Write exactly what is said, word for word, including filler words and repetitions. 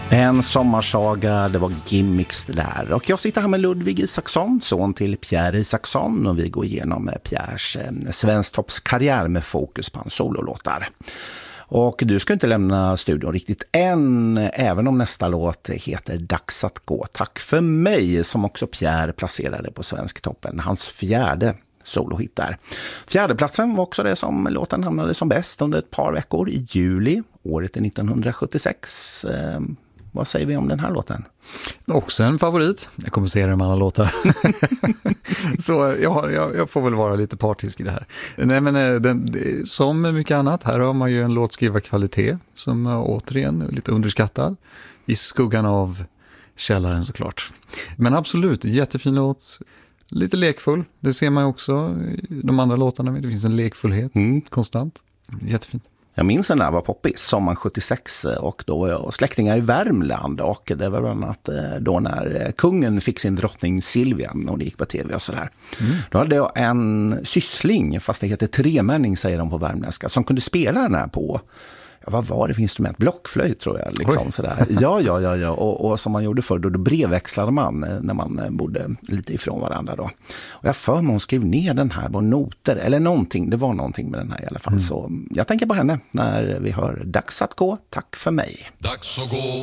En sommarsaga, det var gimmicks det där. Och jag sitter här med Ludvig Isaksson, son till Pierre Isaksson, och vi går igenom Pierres eh, Svensktops karriär med fokus på hans sololåtar. Och du ska inte lämna studion riktigt än, även om nästa låt heter Dags att gå. Tack för mig, som också Pierre placerade på Svensktoppen. Hans fjärde solohit där. Fjärdeplatsen var också det som låten hamnade som bäst under ett par veckor i juli. Året är nittonhundrasjuttiosex. Eh, vad säger vi om den här låten? Också en favorit. Jag kommer se dem alla låtar. Så jag, har, jag, jag får väl vara lite partisk i det här. Nej, men den, som mycket annat, här har man ju en låtskrivarkvalitet som är återigen lite underskattad. I skuggan av källaren såklart. Men absolut, jättefin låt. Lite lekfull, det ser man också i de andra låtarna. Det finns en lekfullhet mm. konstant. Jättefint. Jag minns när jag var poppis, sommaren sjuttiosex, och då var jag släktingar i Värmland, och det var bland annat då när kungen fick sin drottning Silvia och det gick på tv och sådär. Mm. Då hade jag en syssling, fast det heter tremänning säger de på värmländska, som kunde spela den här på, ja, vad var det för instrument? Blockflöjt tror jag. Liksom, sådär. Ja, ja, ja. ja. Och, och som man gjorde förr, då, då brevväxlade man när man bodde lite ifrån varandra. Då. Och jag för mig hon skrev ner den här på noter, eller någonting. Det var någonting med den här i alla fall. Mm. Så jag tänker på henne när vi hör Dags att gå, tack för mig. Dags att gå.